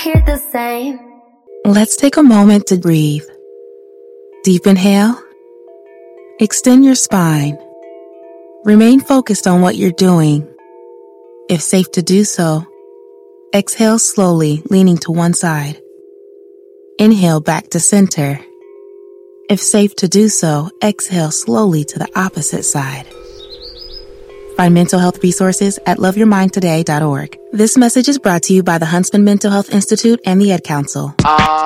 hear the same. Let's take a moment to breathe. Deep inhale. Extend your spine. Remain focused on what you're doing. If safe to do so, exhale slowly, leaning to one side. Inhale back to center. If safe to do so, exhale slowly to the opposite side. Find mental health resources at loveyourmindtoday.org. This message is brought to you by the Huntsman Mental Health Institute and the Ad Council.